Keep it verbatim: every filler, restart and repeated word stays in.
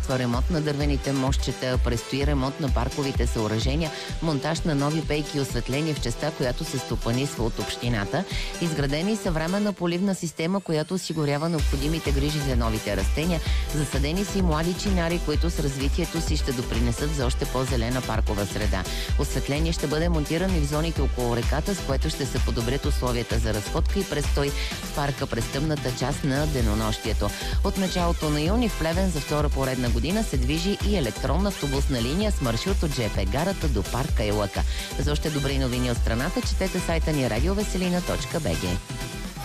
участва ремонт на дървените мостчета, предстои ремонт на парковите съоръжения, монтаж на нови пейки и осветление в частта, която се стопанисва от общината. Изградена и съвременна поливна система, която осигурява необходимите грижи за новите растения. Засадени са и млади чинари, които с развитието си ще допринесат за още по-зелена паркова среда. Осветление ще бъде монтирано и в зоните около реката, с което ще се подобрят условията за разходка и престой в парка през тъмната част на денонощието. От началото на юни в Плевен за втора поредна година се движи и електронна автобусна линия с маршрут от жп гарата до парка Елъка. За още добри новини от страната четете сайта ни радиовеселина точка бг.